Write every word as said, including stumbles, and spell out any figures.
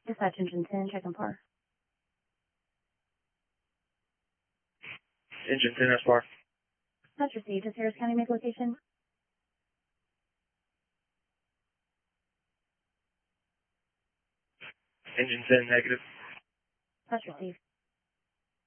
Dispatch engine ten, check and par. Engine ten, S bar. That's received. Is Harris County make location? Engine ten, negative. That's received.